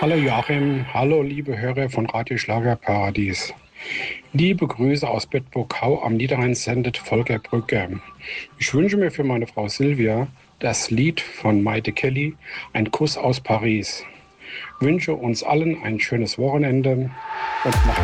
Hallo Joachim, hallo liebe Hörer von Radio Schlagerparadies. Liebe Grüße aus Bedburg-Hau am Niederrhein sendet Volker Brücke. Ich wünsche mir für meine Frau Silvia das Lied von Maite Kelly, Ein Kuss aus Paris. Wünsche uns allen ein schönes Wochenende und macht